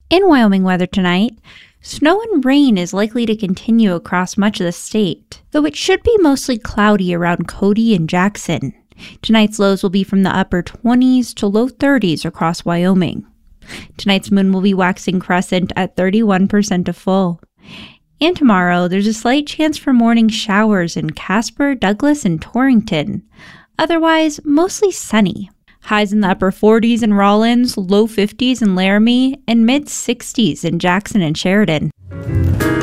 In Wyoming weather tonight, snow and rain is likely to continue across much of the state, though it should be mostly cloudy around Cody and Jackson. Tonight's lows will be from the upper 20s to low 30s across Wyoming. Tonight's moon will be waxing crescent at 31% to full. And tomorrow, there's a slight chance for morning showers in Casper, Douglas, and Torrington. Otherwise, mostly sunny. Highs in the upper 40s in Rawlins, low 50s in Laramie, and mid-60s in Jackson and Sheridan.